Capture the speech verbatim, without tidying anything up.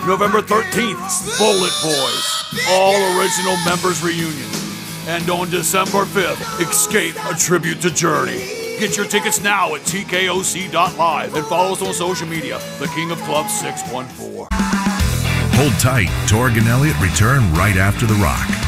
November thirteenth, Bullet Boys, all original members reunion. And on December fifth, Escape, a tribute to Journey. Get your tickets now at T K O C dot live and follow us on social media, The King of Club six one four. Hold tight. Torg and Elliott return right after the rock.